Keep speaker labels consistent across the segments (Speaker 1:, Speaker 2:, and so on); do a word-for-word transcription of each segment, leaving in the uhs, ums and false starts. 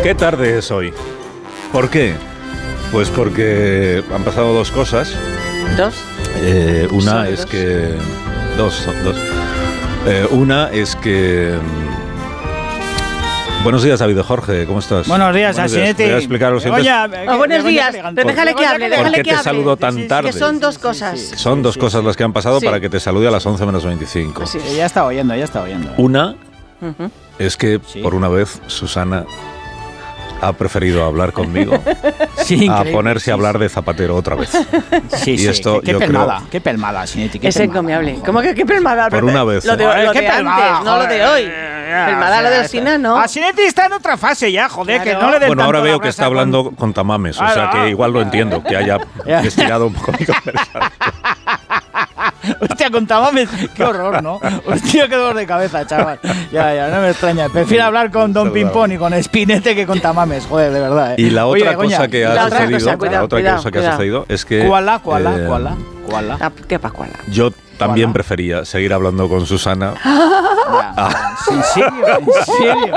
Speaker 1: ¿Qué tarde es hoy? ¿Por qué? Pues porque han pasado dos cosas.
Speaker 2: ¿Dos?
Speaker 1: Eh, una
Speaker 2: Sí,
Speaker 1: es
Speaker 2: dos.
Speaker 1: que... Dos, dos. Eh, una es que... Buenos días, David Jorge, ¿cómo estás?
Speaker 3: Buenos días, Asinetti.
Speaker 1: Voy a explicar los siguientes.
Speaker 2: Oh, buenos días, pero déjale que hable,
Speaker 1: ¿Por
Speaker 2: déjale
Speaker 1: qué
Speaker 2: que
Speaker 1: te
Speaker 2: hable.
Speaker 1: saludo tan tarde?
Speaker 2: Que son dos cosas.
Speaker 1: Son dos cosas las que han pasado
Speaker 2: Sí.
Speaker 1: para que te salude a las once menos veinticinco.
Speaker 2: Así
Speaker 3: Ya está oyendo, ya está oyendo.
Speaker 1: Una
Speaker 2: Ujú.
Speaker 1: es que,
Speaker 3: Sí.
Speaker 1: por una vez, Susana ha preferido hablar conmigo
Speaker 3: Sí,
Speaker 1: a
Speaker 3: increíble.
Speaker 1: ponerse a hablar de Zapatero otra vez.
Speaker 3: Sí,
Speaker 1: Y
Speaker 3: sí,
Speaker 1: esto,
Speaker 3: qué, qué
Speaker 1: yo
Speaker 3: pelmada,
Speaker 1: creo-
Speaker 3: qué pelmada, Asinetti, qué
Speaker 2: Es
Speaker 3: pelmada.
Speaker 2: encomiable. ¿Cómo que qué pelmada?
Speaker 1: Por una vez,
Speaker 2: Lo de,
Speaker 1: ¿eh?
Speaker 3: Joder,
Speaker 2: lo
Speaker 3: qué
Speaker 2: de
Speaker 3: pelmada,
Speaker 2: antes, no lo de
Speaker 3: joder.
Speaker 2: hoy.
Speaker 3: Ya,
Speaker 2: Pelmada
Speaker 3: o
Speaker 2: lo de
Speaker 3: sea,
Speaker 2: Alsina, ¿no?
Speaker 3: Asinetti está en otra fase ya, joder,
Speaker 2: Claro.
Speaker 3: que no le den
Speaker 1: Bueno, ahora
Speaker 3: tanto la
Speaker 1: veo que
Speaker 3: brasa
Speaker 1: está
Speaker 3: con-
Speaker 1: hablando con tamames, o sea
Speaker 3: Claro.
Speaker 1: que igual lo entiendo, que haya
Speaker 3: Ya.
Speaker 1: estirado un poco mi conversación.
Speaker 3: Hostia, con tamames, qué horror, ¿no? Hostia, qué dolor de cabeza, chaval. Ya, ya, no me extraña. Prefiero hablar con Don Pimpón y con Spinete que con tamames, joder, de verdad. ¿eh?
Speaker 1: Y la
Speaker 3: Oye,
Speaker 1: otra
Speaker 3: Begoña,
Speaker 1: cosa que
Speaker 2: la
Speaker 1: ha
Speaker 2: otra
Speaker 1: sucedido,
Speaker 2: cosa, cuidado,
Speaker 1: la otra
Speaker 2: cuidado,
Speaker 1: cosa que ha
Speaker 2: cuidado.
Speaker 1: sucedido es que
Speaker 3: ¿Cuala, cuala,
Speaker 1: eh,
Speaker 3: cuala, cuala?
Speaker 2: Ah, ¿Qué pascuala?
Speaker 1: yo también
Speaker 3: ¿Cuala?
Speaker 1: prefería seguir hablando con Susana.
Speaker 3: Ya. ¿En serio? ¿En serio?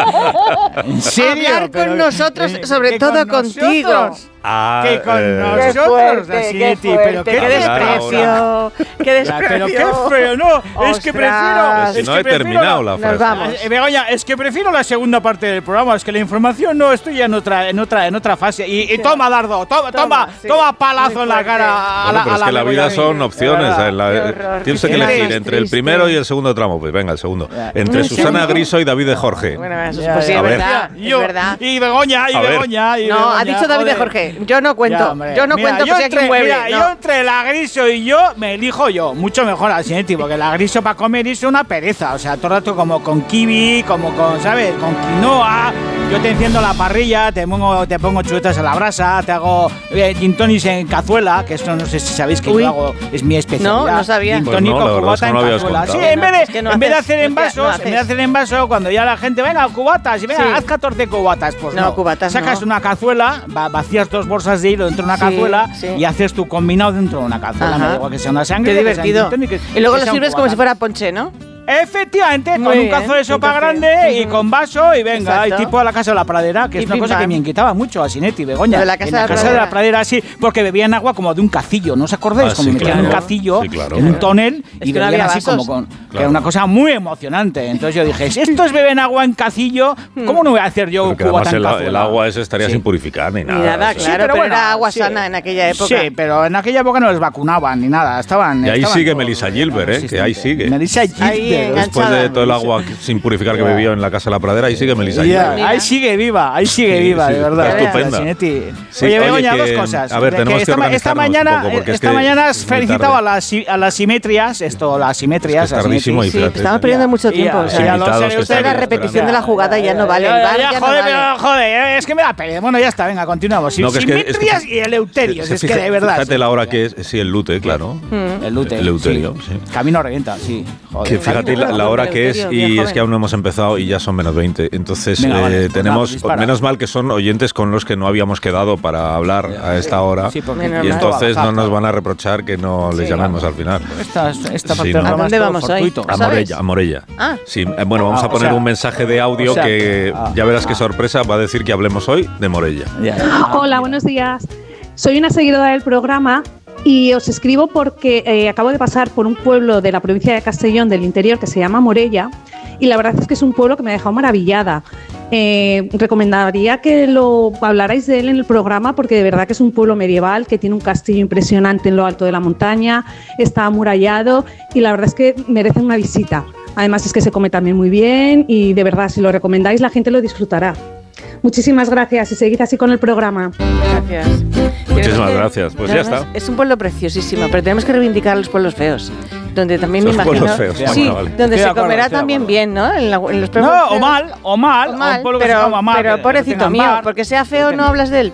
Speaker 3: ¿En serio?
Speaker 2: Hablar con
Speaker 3: Pero-
Speaker 2: nosotros,
Speaker 3: eh,
Speaker 2: sobre
Speaker 3: que
Speaker 2: todo
Speaker 3: con
Speaker 2: contigo.
Speaker 3: nosotros.
Speaker 1: a,
Speaker 3: Que con
Speaker 1: eh,
Speaker 3: nosotros,
Speaker 2: fuerte,
Speaker 3: Asinetti,
Speaker 2: qué
Speaker 3: pero
Speaker 2: fuerte,
Speaker 3: qué
Speaker 2: qué
Speaker 1: desprecio,
Speaker 2: desprecio, qué
Speaker 3: Ya,
Speaker 2: desprecio.
Speaker 3: pero qué feo, no, es que
Speaker 2: Ostras.
Speaker 3: prefiero...
Speaker 1: Si
Speaker 3: es
Speaker 1: no
Speaker 3: que
Speaker 1: he
Speaker 3: prefiero
Speaker 1: terminado la
Speaker 2: Nos
Speaker 1: frase.
Speaker 2: vamos.
Speaker 3: Eh, Begoña, es que prefiero la segunda parte del programa, es que la información no, estoy ya en otra, en otra, en otra fase. Y, y toma, Dardo, toma, toma,
Speaker 2: sí.
Speaker 3: toma palazo
Speaker 2: Muy
Speaker 3: en la
Speaker 2: fuerte.
Speaker 3: cara a
Speaker 1: Bueno,
Speaker 3: la,
Speaker 1: pero
Speaker 3: a
Speaker 1: es que la
Speaker 3: Begoña.
Speaker 1: vida son
Speaker 3: De
Speaker 1: opciones.
Speaker 3: verdad.
Speaker 1: en la-
Speaker 2: Qué horror,
Speaker 1: tienes
Speaker 2: qué
Speaker 1: que
Speaker 2: triste.
Speaker 1: elegir entre el
Speaker 2: Triste.
Speaker 1: primero y el segundo tramo. Pues venga, el segundo.
Speaker 3: Ya.
Speaker 1: Entre
Speaker 2: ¿Un
Speaker 1: Susana
Speaker 2: segundo?
Speaker 1: Griso y David de Jorge.
Speaker 2: Bueno, eso
Speaker 3: Ya,
Speaker 2: pues sí,
Speaker 3: ya.
Speaker 2: es
Speaker 1: A ver.
Speaker 2: verdad,
Speaker 3: Yo-
Speaker 2: es verdad.
Speaker 3: Y Begoña, y
Speaker 1: A ver.
Speaker 3: Begoña, y
Speaker 2: No,
Speaker 3: Begoña,
Speaker 2: ha dicho David de
Speaker 3: joder.
Speaker 2: Jorge. Yo no cuento.
Speaker 3: Ya, hombre.
Speaker 2: Yo no
Speaker 3: Mira,
Speaker 2: cuento
Speaker 3: yo
Speaker 2: que sea aquí
Speaker 3: entre,
Speaker 2: un mueble.
Speaker 3: mira,
Speaker 2: no.
Speaker 3: yo entre la Griso y yo me elijo yo. Mucho mejor Asinetti, porque la Griso para comer es una pereza. O sea, todo el rato como con kiwi, como con, ¿sabes? Con quinoa. Yo te enciendo la parrilla, te pongo, te pongo chuletas a la brasa, te hago eh, gin tonics en cazuela, que esto no sé si sabéis que
Speaker 2: Uy.
Speaker 3: yo hago, es mi especialidad.
Speaker 2: No, no sabía.
Speaker 3: Gin
Speaker 1: Pues
Speaker 3: tonic
Speaker 1: no,
Speaker 3: con
Speaker 1: la verdad es
Speaker 3: cubata
Speaker 1: que no
Speaker 3: en
Speaker 1: lo habías
Speaker 3: cazuela.
Speaker 1: contado.
Speaker 3: Sí, en vez de,
Speaker 2: Es que no
Speaker 3: en vez de
Speaker 2: haces,
Speaker 3: hacer
Speaker 2: no
Speaker 3: envasos,
Speaker 2: haces.
Speaker 3: en vez de hacer envasos, cuando ya la gente, venga, cubatas, y venga,
Speaker 2: Sí.
Speaker 3: haz catorce cubatas, pues
Speaker 2: No,
Speaker 3: no.
Speaker 2: cubatas
Speaker 3: Sacas
Speaker 2: no.
Speaker 3: una cazuela, va- vacías dos bolsas de hilo dentro de una
Speaker 2: Sí,
Speaker 3: cazuela
Speaker 2: sí.
Speaker 3: y haces tu combinado dentro de una cazuela.
Speaker 2: Ajá.
Speaker 3: Me da igual que sea una sangre,
Speaker 2: Qué
Speaker 3: que sea un
Speaker 2: divertido.
Speaker 3: gin tonic, que-
Speaker 2: Y luego
Speaker 3: que
Speaker 2: lo
Speaker 3: sea un
Speaker 2: sirves como
Speaker 3: cubata.
Speaker 2: si fuera ponche, ¿no?
Speaker 3: Efectivamente,
Speaker 2: Muy
Speaker 3: con un
Speaker 2: bien,
Speaker 3: cazo de sopa
Speaker 2: entonces,
Speaker 3: grande y
Speaker 2: ujú.
Speaker 3: con vaso y venga,
Speaker 2: Exacto.
Speaker 3: y tipo a la casa de la pradera, que
Speaker 2: Y
Speaker 3: es una
Speaker 2: pim,
Speaker 3: cosa que
Speaker 2: pam.
Speaker 3: me inquietaba mucho a Sinetti, Begoña.
Speaker 2: Lo de la casa
Speaker 3: en
Speaker 2: de
Speaker 3: la
Speaker 2: la
Speaker 3: casa
Speaker 2: pradera.
Speaker 3: de la pradera, sí, porque bebían agua como de un cacillo, ¿no os acordáis?
Speaker 1: Ah,
Speaker 3: como
Speaker 1: sí,
Speaker 3: metían
Speaker 1: claro.
Speaker 3: un cacillo
Speaker 1: Sí, claro,
Speaker 3: en un
Speaker 1: claro.
Speaker 3: tonel
Speaker 2: Es
Speaker 3: y
Speaker 2: que no
Speaker 3: bebían
Speaker 2: había
Speaker 3: así como
Speaker 2: vasos.
Speaker 3: con... Que
Speaker 1: Claro.
Speaker 3: era una cosa muy emocionante. Entonces yo dije, si estos beben agua en cacillo, ¿cómo no voy a hacer yo
Speaker 1: Pero que
Speaker 3: cubata
Speaker 1: además
Speaker 3: en
Speaker 1: el,
Speaker 3: cazuela?
Speaker 1: el agua ese estaría
Speaker 3: Sí.
Speaker 1: sin purificar ni nada.
Speaker 2: Ni nada,
Speaker 1: o sea.
Speaker 2: claro,
Speaker 3: pero
Speaker 2: pero,
Speaker 3: bueno,
Speaker 2: era agua
Speaker 3: sí.
Speaker 2: sana en aquella época.
Speaker 3: Sí, pero en aquella época no les vacunaban ni nada. Estaban.
Speaker 1: Y ahí
Speaker 3: estaban
Speaker 1: sigue
Speaker 3: todos,
Speaker 1: Melissa
Speaker 3: eh,
Speaker 1: Gilbert, ¿eh?
Speaker 3: resistentes.
Speaker 1: Que ahí sigue.
Speaker 3: Melissa Gilbert.
Speaker 2: Ahí,
Speaker 1: Después de
Speaker 2: enganchada.
Speaker 1: todo el agua que- sin purificar que
Speaker 3: Ya.
Speaker 1: bebió en la casa de la pradera, ahí sigue Melissa
Speaker 3: Ya,
Speaker 1: Gilbert.
Speaker 2: Mira.
Speaker 3: ahí sigue viva, ahí sigue
Speaker 1: Sí,
Speaker 3: viva,
Speaker 1: sí,
Speaker 3: de verdad.
Speaker 1: está estupenda.
Speaker 3: Sinetti.
Speaker 1: Sí,
Speaker 3: oye,
Speaker 1: oye,
Speaker 3: Begoña,
Speaker 1: que-
Speaker 3: dos cosas.
Speaker 1: a ver,
Speaker 3: De
Speaker 1: tenemos que
Speaker 3: esta, ma- esta
Speaker 1: organizarnos un
Speaker 3: mañana,
Speaker 1: poco, porque es
Speaker 3: esta
Speaker 1: que
Speaker 3: mañana has
Speaker 1: es muy
Speaker 3: felicitado
Speaker 1: tarde.
Speaker 3: a las, si- a las simetrias, esto, las simetrias.
Speaker 1: Es que es
Speaker 3: a Sinetti.
Speaker 1: tardísimo y
Speaker 2: Sí,
Speaker 1: fíjate.
Speaker 2: estamos perdiendo mucho
Speaker 3: Ya,
Speaker 2: tiempo.
Speaker 3: ya,
Speaker 2: o sea,
Speaker 3: ya lo
Speaker 1: invitados
Speaker 3: sé,
Speaker 1: que
Speaker 3: usted
Speaker 1: están
Speaker 2: la
Speaker 1: ahí
Speaker 2: repetición
Speaker 1: esperando.
Speaker 2: de la jugada ya no vale.
Speaker 3: Ya,
Speaker 2: el
Speaker 3: ya,
Speaker 2: bar
Speaker 3: ya,
Speaker 2: ya no
Speaker 3: joder,
Speaker 2: vale.
Speaker 3: pero, joder, es que me da pereza. Bueno, ya está, venga, continuamos.
Speaker 1: No, que es que- es que-
Speaker 3: Simetrias y eleuterios,
Speaker 1: Se
Speaker 3: es que
Speaker 1: fija-
Speaker 3: de verdad.
Speaker 1: Fíjate la hora que es. Sí, el lute, claro.
Speaker 3: El lute.
Speaker 1: El Eleuterio,
Speaker 3: sí.
Speaker 1: sí.
Speaker 3: Camino revienta, sí. Joder.
Speaker 1: Que fíjate la, la hora que es
Speaker 2: Eleuterio,
Speaker 1: y
Speaker 2: bien
Speaker 1: es que
Speaker 2: joven.
Speaker 1: aún no hemos empezado y ya son menos veinte. Entonces
Speaker 3: Venga,
Speaker 1: eh,
Speaker 3: vale, pues
Speaker 1: tenemos,
Speaker 3: vamos, dispara.
Speaker 1: menos mal que son oyentes con los que no habíamos quedado para hablar a esta hora.
Speaker 3: Sí, porque
Speaker 2: Menos
Speaker 1: Y
Speaker 2: mal.
Speaker 1: entonces no nos
Speaker 3: van
Speaker 1: van a reprochar que no les
Speaker 2: Sí.
Speaker 1: llamemos al final.
Speaker 3: Esta, esta
Speaker 1: Sí,
Speaker 3: parte
Speaker 1: ¿no?
Speaker 3: del programa
Speaker 2: ¿A dónde
Speaker 3: es todo
Speaker 2: vamos hoy?
Speaker 3: fortuito.
Speaker 1: A
Speaker 2: ¿Sabes?
Speaker 1: Morella, a Morella.
Speaker 2: Ah.
Speaker 1: Sí, eh, bueno, vamos
Speaker 3: Ah,
Speaker 1: a
Speaker 3: o
Speaker 1: poner
Speaker 3: sea,
Speaker 1: un mensaje de audio
Speaker 3: o sea
Speaker 1: que
Speaker 3: que- ah,
Speaker 1: ya verás qué
Speaker 3: ah.
Speaker 1: sorpresa va a decir que hablemos hoy de Morella.
Speaker 3: Ya.
Speaker 4: Hola, buenos días. Soy una seguidora del programa y os escribo porque eh, acabo de pasar por un pueblo de la provincia de Castellón del interior que se llama Morella y la verdad es que es un pueblo que me ha dejado maravillada. Eh, recomendaría que lo hablarais de él en el programa porque de verdad que es un pueblo medieval que tiene un castillo impresionante en lo alto de la montaña, está amurallado y la verdad es que merece una visita. Además es que se come también muy bien y de verdad si lo recomendáis la gente lo disfrutará. Muchísimas gracias y seguid así con el programa.
Speaker 2: Gracias.
Speaker 1: Muchísimas
Speaker 2: Tenemos que-
Speaker 1: gracias. Pues ya
Speaker 2: además,
Speaker 1: está.
Speaker 2: Es un pueblo preciosísimo, pero tenemos que reivindicar a los pueblos feos. Donde también me
Speaker 1: Los
Speaker 2: imagino.
Speaker 1: pueblos feos,
Speaker 2: Sí,
Speaker 1: bueno, vale.
Speaker 2: donde
Speaker 3: Estoy de
Speaker 2: se
Speaker 3: acuerdo,
Speaker 2: comerá
Speaker 3: estoy de
Speaker 2: también
Speaker 3: acuerdo.
Speaker 2: bien, ¿no? En, la- en los pueblos
Speaker 3: No,
Speaker 2: feos.
Speaker 3: o mal, o mal,
Speaker 2: O
Speaker 3: o
Speaker 2: mal,
Speaker 3: un pueblo que se
Speaker 2: pero,
Speaker 3: coma mal,
Speaker 2: pero
Speaker 3: que- que
Speaker 2: pobrecito
Speaker 3: tengan
Speaker 2: mío,
Speaker 3: bar,
Speaker 2: porque sea
Speaker 3: que
Speaker 2: feo no
Speaker 3: tengan-
Speaker 2: hablas de él.